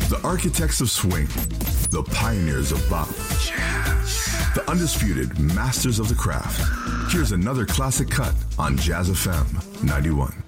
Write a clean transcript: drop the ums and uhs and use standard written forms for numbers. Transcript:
The architects of swing, the pioneers of bop, the undisputed masters of the craft. Here's another classic cut on Jazz FM 91.